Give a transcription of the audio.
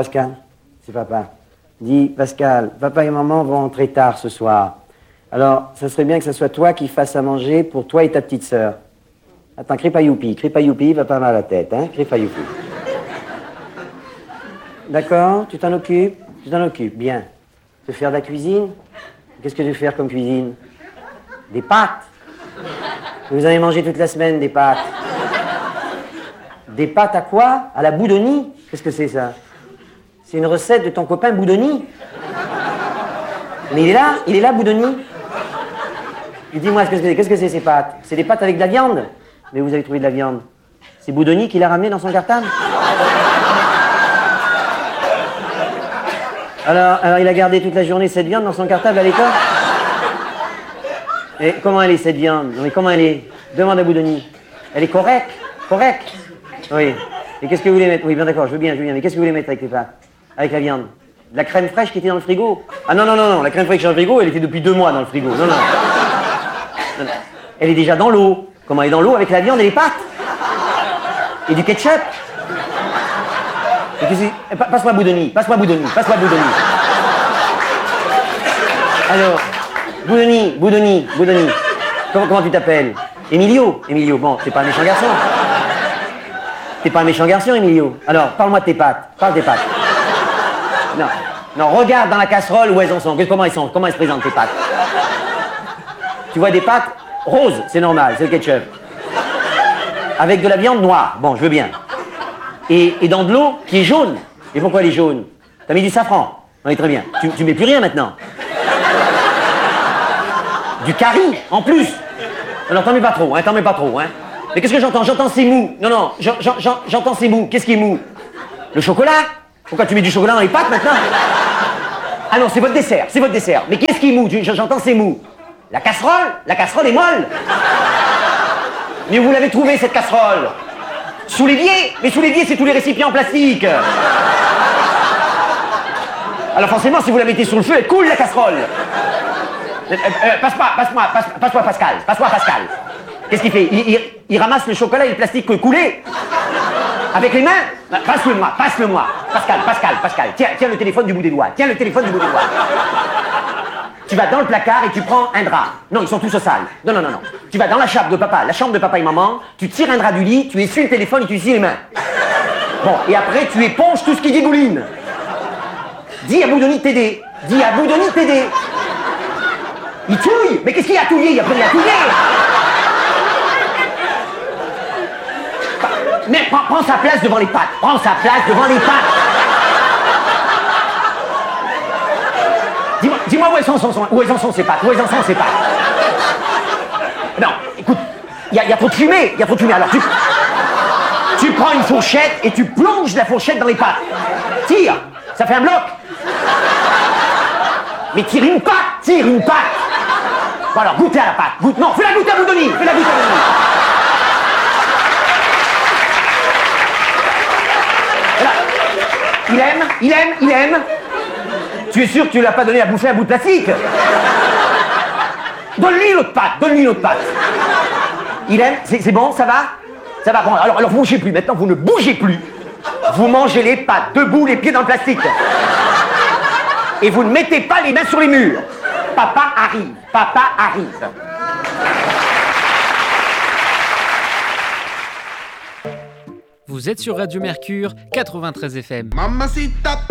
Pascal, c'est papa. Dis, Pascal, papa et maman vont rentrer tard ce soir. Alors, ça serait bien que ce soit toi qui fasses à manger pour toi et ta petite sœur. Attends, crie pas youpi, papa m'a la tête, hein, crie pas youpi. D'accord, tu t'en occupes, bien. Tu veux faire de la cuisine? Qu'est-ce que tu veux faire comme cuisine? Des pâtes. Vous avez mangé toute la semaine des pâtes. Des pâtes à quoi? À la boudoni? Qu'est-ce que c'est ça? C'est une recette de ton copain Boudoni. Mais il est là, Boudoni. Dis-moi, qu'est-ce que c'est ces pâtes? C'est des pâtes avec de la viande? Mais vous avez trouvé de la viande. C'est Boudoni qui l'a ramené dans son cartable? Alors, il a gardé toute la journée cette viande dans son cartable à l'école? Et comment elle est, cette viande? Non, mais comment elle est? Demande à Boudoni. Elle est correcte? Correcte? Oui. Et qu'est-ce que vous voulez mettre? Oui, bien d'accord, je veux bien. Mais qu'est-ce que vous voulez mettre avec les pâtes? Avec la viande? De la crème fraîche qui était dans le frigo? Ah non, la crème fraîche dans le frigo, elle était depuis 2 mois dans le frigo. Non. Elle est déjà dans l'eau. Comment elle est dans l'eau avec la viande et les pâtes? Et du ketchup? Passe-moi Boudoni. Alors, Boudoni. Comment tu t'appelles? Emilio, bon, t'es pas un méchant garçon. Emilio. Alors, parle-moi de tes pâtes. Parle des pâtes. Non, regarde dans la casserole où elles en sont. Comment elles se présentent tes pâtes? Tu vois des pâtes roses, c'est normal, c'est le ketchup. Avec de la viande noire, bon, je veux bien. Et dans de l'eau qui est jaune. Et pourquoi elle est jaune? T'as mis du safran? Oui, très bien. Tu mets plus rien maintenant. Du curry, en plus. Alors t'en mets pas trop, hein. Mais qu'est-ce que j'entends? J'entends c'est mou. Non, j'entends c'est mou. Qu'est-ce qui est mou? Le chocolat? Pourquoi tu mets du chocolat dans les pâtes maintenant? Ah non, c'est votre dessert. Mais qu'est-ce qui est mou? J'entends c'est mou. La casserole est molle. Mais où vous l'avez trouvée, cette casserole? Sous l'évier? Mais sous l'évier, c'est tous les récipients en plastique. Alors forcément, si vous la mettez sur le feu, elle coule, la casserole. Passe-moi Pascal. Qu'est-ce qu'il fait? Il ramasse le chocolat et le plastique coulé? Avec les mains? Passe-le-moi. Pascal. Tiens le téléphone du bout des doigts. Tu vas dans le placard et tu prends un drap. Non, ils sont tous au sale. Non. Tu vas dans la chambre de papa et maman, tu tires un drap du lit, tu essuies le téléphone et tu essuies les mains. Bon, et après, tu éponges tout ce qui dégouline. Dis à Boudoni de t'aider. Il touille. Mais qu'est-ce qu'il y a à touiller? Il n'y a plus rien à touiller. Mais prends sa place devant les pâtes. Dis-moi où elles en sont ces pâtes. Non, écoute, il y a trop de fumée. Alors tu prends une fourchette et tu plonges la fourchette dans les pâtes. Tire, ça fait un bloc. Mais tire une pâte. Bon alors, goûtez à la pâte. Non, fais-la goûter à Boudoni. Il aime. Tu es sûr que tu ne l'as pas donné à bouffer un bout de plastique? Donne-lui une autre pâte. Il aime? C'est bon, ça va? Bon, alors vous bougez plus. Maintenant, vous ne bougez plus. Vous mangez les pâtes debout, les pieds dans le plastique. Et vous ne mettez pas les mains sur les murs. Papa arrive. Vous êtes sur Radio Mercure 93 FM. Mamacita.